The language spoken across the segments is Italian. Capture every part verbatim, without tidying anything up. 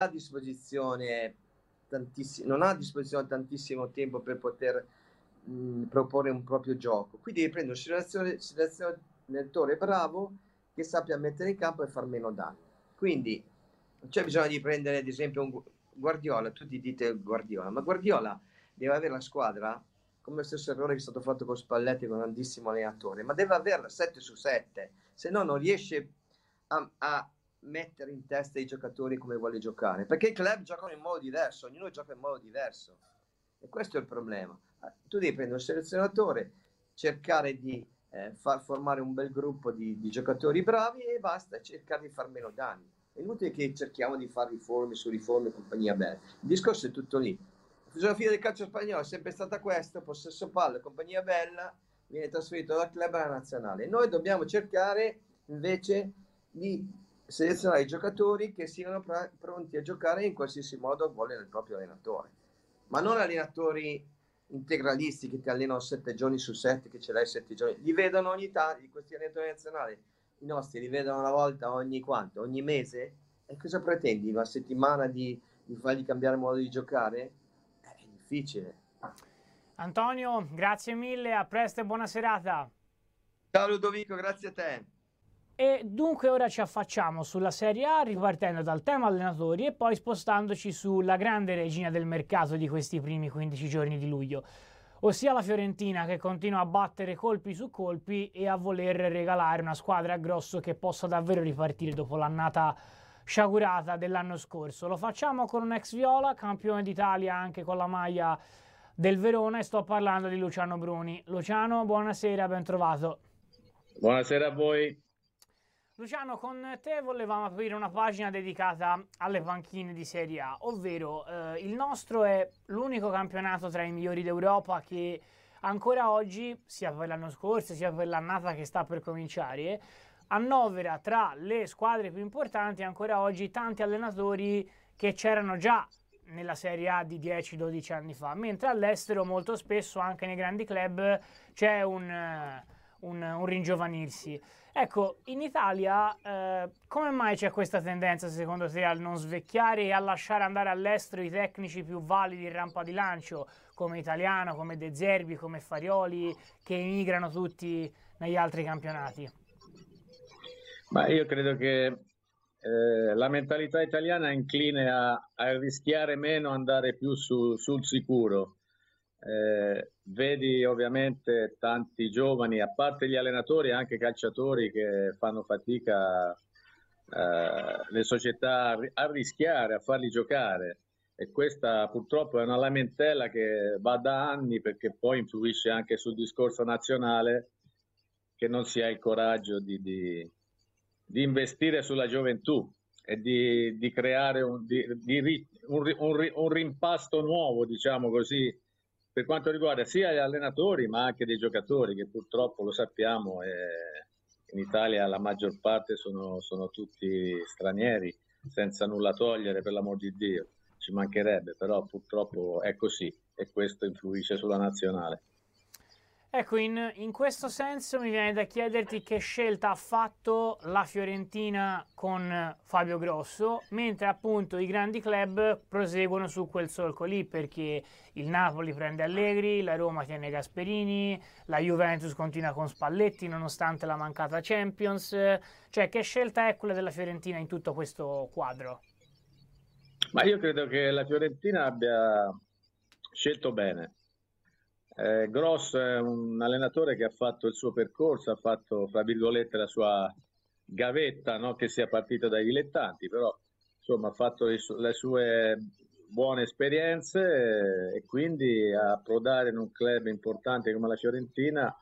a disposizione tantissimo, non ha a disposizione tantissimo tempo per poter mh, proporre un proprio gioco. Qui devi prendere un selezionatore, selezionatore bravo che sappia mettere in campo e far meno danni. Quindi non c'è bisogno di prendere ad esempio un Guardiola, tutti dite Guardiola, ma Guardiola deve avere la squadra come lo stesso errore che è stato fatto con Spalletti, con un grandissimo allenatore, ma deve averla sette su sette, se no non riesce a, a mettere in testa i giocatori come vuole giocare, perché i club giocano in modo diverso, ognuno gioca in modo diverso e questo è il problema. Tu devi prendere un selezionatore, cercare di eh, far formare un bel gruppo di, di giocatori bravi e basta, cercare di far meno danni. È inutile che cerchiamo di fare riforme su riforme e compagnia bella. Il discorso è tutto lì. La filosofia del calcio spagnolo è sempre stata questa: possesso palla, compagnia bella, viene trasferito dal club alla nazionale. Noi dobbiamo cercare invece di selezionare i giocatori che siano pr- pronti a giocare in qualsiasi modo vuole il proprio allenatore, ma non allenatori integralisti che ti allenano sette giorni su sette, che ce l'hai sette giorni, li vedono ogni tanto, questi allenatori nazionali, i nostri li vedono una volta ogni quanto, ogni mese, e cosa pretendi? Una settimana di, di fargli cambiare modo di giocare? È difficile. Antonio, grazie mille, a presto e buona serata. Ciao Ludovico, grazie a te. E dunque ora ci affacciamo sulla Serie A ripartendo dal tema allenatori e poi spostandoci sulla grande regina del mercato di questi primi quindici giorni di luglio, ossia la Fiorentina, che continua a battere colpi su colpi e a voler regalare una squadra a grosso che possa davvero ripartire dopo l'annata sciagurata dell'anno scorso. Lo facciamo con un ex viola, campione d'Italia anche con la maglia del Verona, e sto parlando di Luciano Bruni. Luciano, buonasera, ben trovato. Buonasera a voi. Luciano, con te volevamo aprire una pagina dedicata alle panchine di Serie A, ovvero eh, il nostro è l'unico campionato tra i migliori d'Europa che ancora oggi, sia per l'anno scorso sia per l'annata che sta per cominciare, annovera tra le squadre più importanti ancora oggi tanti allenatori che c'erano già nella Serie A di dieci dodici anni fa, mentre all'estero molto spesso anche nei grandi club c'è un, un, un ringiovanirsi. Ecco, in Italia eh, come mai c'è questa tendenza secondo te al non svecchiare e a lasciare andare all'estero i tecnici più validi in rampa di lancio, come Italiano, come De Zerbi, come Farioli, che emigrano tutti negli altri campionati? Ma io credo che eh, la mentalità italiana è incline a, a rischiare meno, andare più su, sul sicuro. Eh, vedi ovviamente tanti giovani, a parte gli allenatori, anche calciatori che fanno fatica, eh, le società a rischiare, a farli giocare, e questa purtroppo è una lamentela che va da anni, perché poi influisce anche sul discorso nazionale, che non si ha il coraggio di, di, di investire sulla gioventù e di, di creare un, di, di, un, un, un rimpasto nuovo, diciamo così, per quanto riguarda sia gli allenatori ma anche dei giocatori, che purtroppo lo sappiamo, eh, in Italia la maggior parte sono, sono tutti stranieri, senza nulla togliere, per l'amor di Dio, ci mancherebbe, però purtroppo è così e questo influisce sulla nazionale. Ecco, in, in questo senso mi viene da chiederti che scelta ha fatto la Fiorentina con Fabio Grosso, mentre appunto i grandi club proseguono su quel solco lì, perché il Napoli prende Allegri, la Roma tiene Gasperini, la Juventus continua con Spalletti nonostante la mancata Champions. Cioè, che scelta è quella della Fiorentina in tutto questo quadro? Ma io credo che la Fiorentina abbia scelto bene. Eh, Gross è un allenatore che ha fatto il suo percorso, ha fatto, fra virgolette, la sua gavetta, no? Che sia partito dai dilettanti, però insomma ha fatto le, su le sue buone esperienze, eh, e quindi a approdare in un club importante come la Fiorentina,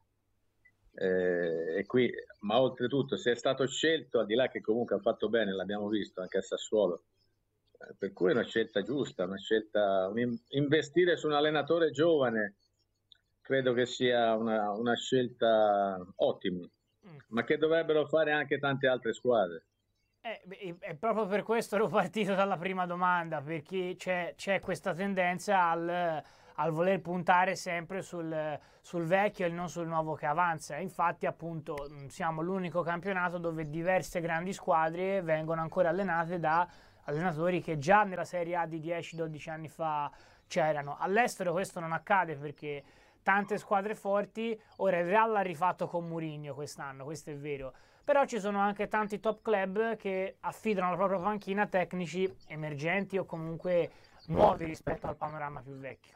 eh, e qui, ma oltretutto se è stato scelto, al di là che comunque ha fatto bene, l'abbiamo visto anche a Sassuolo, eh, per cui è una scelta giusta, una scelta, un, investire su un allenatore giovane credo che sia una, una scelta ottima, ma che dovrebbero fare anche tante altre squadre. Eh, beh, è proprio per questo ero partito dalla prima domanda, perché c'è questa tendenza al, al voler puntare sempre sul, sul vecchio e non sul nuovo che avanza. Infatti, appunto, siamo l'unico campionato dove diverse grandi squadre vengono ancora allenate da allenatori che già nella Serie A di dieci dodici anni fa c'erano. All'estero questo non accade perché tante squadre forti, ora il Real l'ha rifatto con Mourinho quest'anno, questo è vero, però ci sono anche tanti top club che affidano la propria panchina a tecnici emergenti o comunque nuovi rispetto al panorama più vecchio.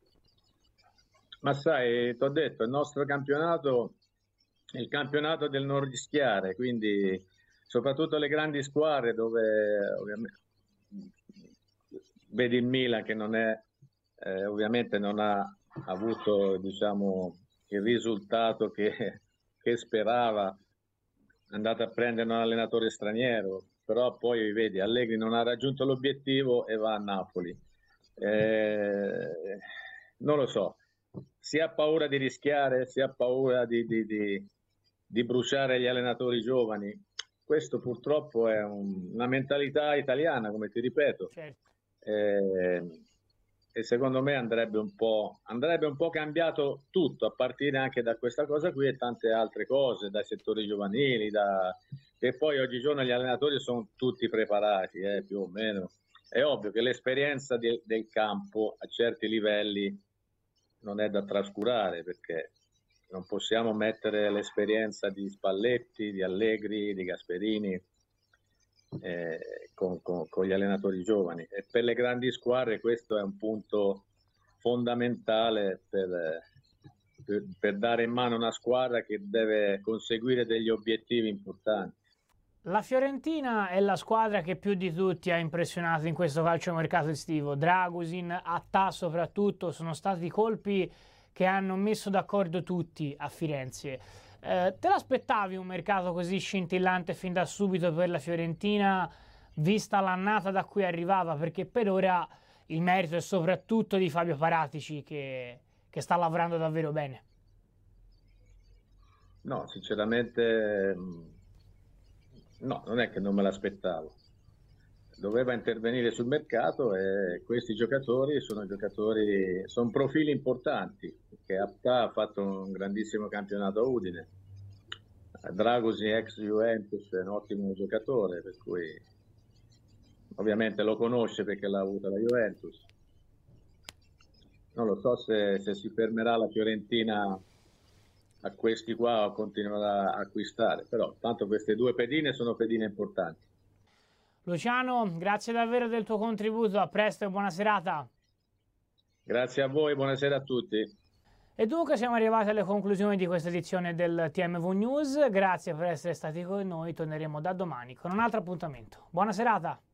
Ma sai, ti ho detto, il nostro campionato è il campionato del non rischiare, quindi soprattutto le grandi squadre dove ovviamente vedi il Milan che non è, eh, ovviamente non ha avuto, diciamo, il risultato che, che sperava, è andato a prendere un allenatore straniero, però poi vedi Allegri non ha raggiunto l'obiettivo e va a Napoli. Eh, non lo so, si ha paura di rischiare, si ha paura di, di, di, di bruciare gli allenatori giovani. Questo purtroppo è un, una mentalità italiana, come ti ripeto. Certo. Eh, e secondo me andrebbe un po', andrebbe un po' cambiato tutto, a partire anche da questa cosa qui e tante altre cose, dai settori giovanili, da... e poi oggigiorno gli allenatori sono tutti preparati, eh, più o meno. È ovvio che l'esperienza de, del campo a certi livelli non è da trascurare, perché non possiamo mettere l'esperienza di Spalletti, di Allegri, di Gasperini eh, con, con, con gli allenatori giovani, e per le grandi squadre questo è un punto fondamentale per, per, per dare in mano una squadra che deve conseguire degli obiettivi importanti. La Fiorentina è la squadra che più di tutti ha impressionato in questo calciomercato estivo. Dragusin, Attà soprattutto, sono stati colpi che hanno messo d'accordo tutti a Firenze. Eh, te l'aspettavi un mercato così scintillante fin da subito per la Fiorentina, vista l'annata da cui arrivava? Perché per ora il merito è soprattutto di Fabio Paratici, che, che sta lavorando davvero bene. No, sinceramente no, non è che non me l'aspettavo. Doveva intervenire sul mercato e questi giocatori sono giocatori, sono profili importanti, perché Attà ha fatto un grandissimo campionato a Udine, Dragosi ex Juventus è un ottimo giocatore, per cui ovviamente lo conosce perché l'ha avuto la Juventus. Non lo so se, se si fermerà la Fiorentina a questi qua o continuerà a acquistare, però tanto queste due pedine sono pedine importanti. Luciano, grazie davvero del tuo contributo, a presto e buona serata. Grazie a voi, buonasera a tutti. E dunque siamo arrivati alle conclusioni di questa edizione del T M V News, grazie per essere stati con noi, torneremo da domani con un altro appuntamento. Buona serata!